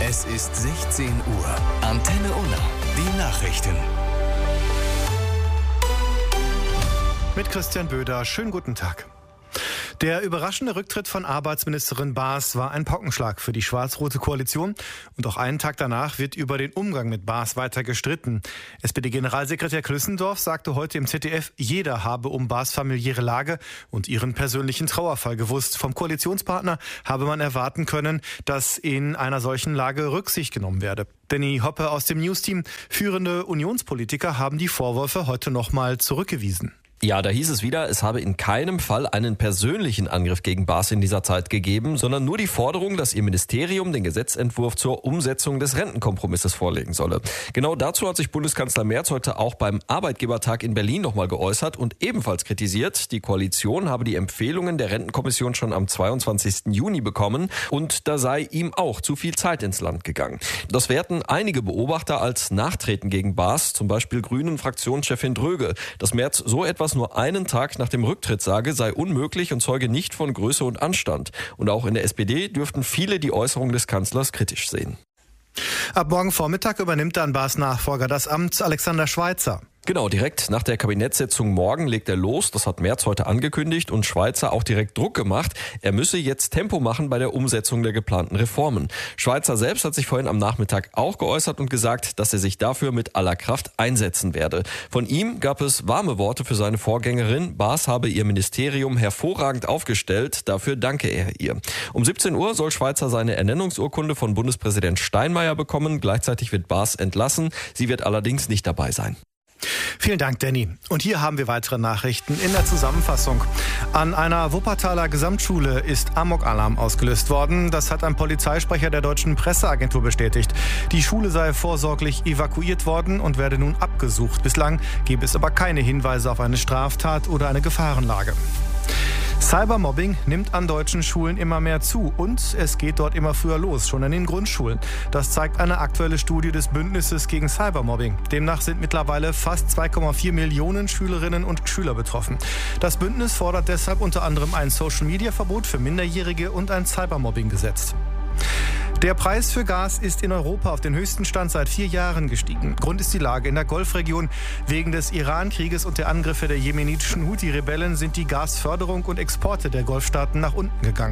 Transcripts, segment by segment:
Es ist 16 Uhr. Antenne Unna. Die Nachrichten. Mit Christian Böder. Schönen guten Tag. Der überraschende Rücktritt von Arbeitsministerin Baas war ein Paukenschlag für die schwarz-rote Koalition. Und auch einen Tag danach wird über den Umgang mit Baas weiter gestritten. SPD-Generalsekretär Klüssendorf sagte heute im ZDF, jeder habe um Baas familiäre Lage und ihren persönlichen Trauerfall gewusst. Vom Koalitionspartner habe man erwarten können, dass in einer solchen Lage Rücksicht genommen werde. Danny Hoppe aus dem News-Team, führende Unionspolitiker haben die Vorwürfe heute nochmal zurückgewiesen. Ja, da hieß es wieder, es habe in keinem Fall einen persönlichen Angriff gegen Baas in dieser Zeit gegeben, sondern nur die Forderung, dass ihr Ministerium den Gesetzentwurf zur Umsetzung des Rentenkompromisses vorlegen solle. Genau dazu hat sich Bundeskanzler Merz heute auch beim Arbeitgebertag in Berlin nochmal geäußert und ebenfalls kritisiert, die Koalition habe die Empfehlungen der Rentenkommission schon am 22. Juni bekommen und da sei ihm auch zu viel Zeit ins Land gegangen. Das werten einige Beobachter als Nachtreten gegen Baas, zum Beispiel Grünen-Fraktionschefin Dröge, dass Merz so etwas nur einen Tag nach dem Rücktritt sage, sei unmöglich und zeuge nicht von Größe und Anstand. Und auch in der SPD dürften viele die Äußerung des Kanzlers kritisch sehen. Ab morgen Vormittag übernimmt dann Baas Nachfolger das Amt, Alexander Schweitzer. Genau, direkt nach der Kabinettssitzung morgen legt er los. Das hat Merz heute angekündigt und Schweitzer auch direkt Druck gemacht. Er müsse jetzt Tempo machen bei der Umsetzung der geplanten Reformen. Schweitzer selbst hat sich vorhin am Nachmittag auch geäußert und gesagt, dass er sich dafür mit aller Kraft einsetzen werde. Von ihm gab es warme Worte für seine Vorgängerin. Baas habe ihr Ministerium hervorragend aufgestellt. Dafür danke er ihr. Um 17 Uhr soll Schweitzer seine Ernennungsurkunde von Bundespräsident Steinmeier bekommen. Gleichzeitig wird Baas entlassen. Sie wird allerdings nicht dabei sein. Vielen Dank, Danny. Und hier haben wir weitere Nachrichten in der Zusammenfassung. An einer Wuppertaler Gesamtschule ist Amokalarm ausgelöst worden. Das hat ein Polizeisprecher der Deutschen Presseagentur bestätigt. Die Schule sei vorsorglich evakuiert worden und werde nun abgesucht. Bislang gebe es aber keine Hinweise auf eine Straftat oder eine Gefahrenlage. Cybermobbing nimmt an deutschen Schulen immer mehr zu und es geht dort immer früher los, schon in den Grundschulen. Das zeigt eine aktuelle Studie des Bündnisses gegen Cybermobbing. Demnach sind mittlerweile fast 2,4 Millionen Schülerinnen und Schüler betroffen. Das Bündnis fordert deshalb unter anderem ein Social-Media-Verbot für Minderjährige und ein Cybermobbing-Gesetz. Der Preis für Gas ist in Europa auf den höchsten Stand seit 4 Jahren gestiegen. Grund ist die Lage in der Golfregion. Wegen des Iran-Krieges und der Angriffe der jemenitischen Houthi-Rebellen sind die Gasförderung und Exporte der Golfstaaten nach unten gegangen.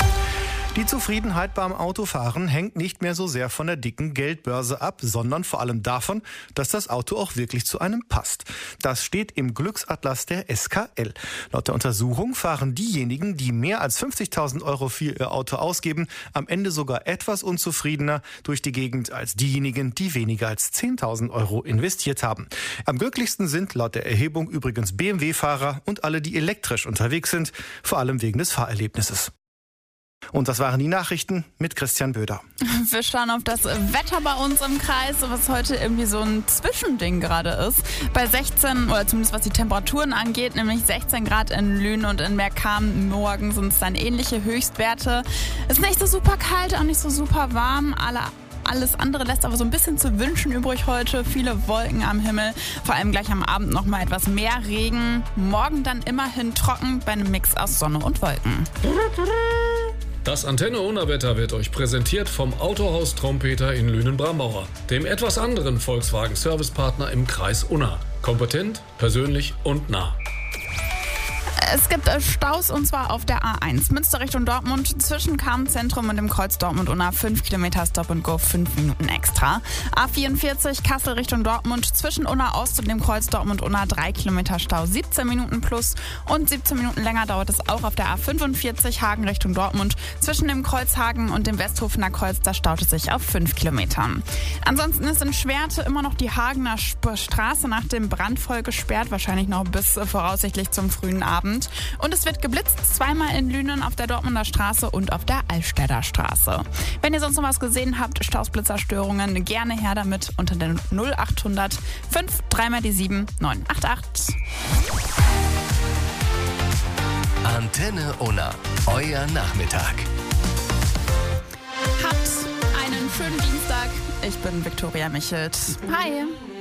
Die Zufriedenheit beim Autofahren hängt nicht mehr so sehr von der dicken Geldbörse ab, sondern vor allem davon, dass das Auto auch wirklich zu einem passt. Das steht im Glücksatlas der SKL. Laut der Untersuchung fahren diejenigen, die mehr als 50.000 Euro für ihr Auto ausgeben, am Ende sogar etwas unzufriedener durch die Gegend als diejenigen, die weniger als 10.000 Euro investiert haben. Am glücklichsten sind laut der Erhebung übrigens BMW-Fahrer und alle, die elektrisch unterwegs sind, vor allem wegen des Fahrerlebnisses. Und das waren die Nachrichten mit Christian Böder. Wir schauen auf das Wetter bei uns im Kreis, was heute irgendwie so ein Zwischending gerade ist. Bei 16, oder zumindest was die Temperaturen angeht, nämlich 16 Grad in Lünen und in Merkam. Morgen sind es dann ähnliche Höchstwerte. Ist nicht so super kalt, auch nicht so super warm. Alles andere lässt aber so ein bisschen zu wünschen übrig heute. Viele Wolken am Himmel, vor allem gleich am Abend noch mal etwas mehr Regen. Morgen dann immerhin trocken bei einem Mix aus Sonne und Wolken. Das Antenne Unna Wetter wird euch präsentiert vom Autohaus Trompeter in Lünen-Bramauer, dem etwas anderen Volkswagen-Servicepartner im Kreis Unna. Kompetent, persönlich und nah. Es gibt Staus und zwar auf der A1 Münster Richtung Dortmund zwischen Karmenzentrum und dem Kreuz Dortmund-Unna 5 Kilometer Stop and Go, 5 Minuten extra. A44 Kassel Richtung Dortmund zwischen Unna Ost und dem Kreuz Dortmund-Unna 3 Kilometer Stau, 17 Minuten plus und 17 Minuten länger dauert es auch auf der A45 Hagen Richtung Dortmund zwischen dem Kreuz Hagen und dem Westhofener Kreuz, da staut es sich auf 5 Kilometern. Ansonsten ist in Schwerte immer noch die Hagener Straße nach dem Brand voll gesperrt, wahrscheinlich noch bis voraussichtlich zum frühen Abend. Und es wird geblitzt, zweimal in Lünen auf der Dortmunder Straße und auf der Altstädter Straße. Wenn ihr sonst noch was gesehen habt, Stausblitzerstörungen, gerne her damit unter der 0800 5 3 mal die 7 988. Antenne Unna, euer Nachmittag. Habt einen schönen Dienstag. Ich bin Viktoria Michelt. Hi.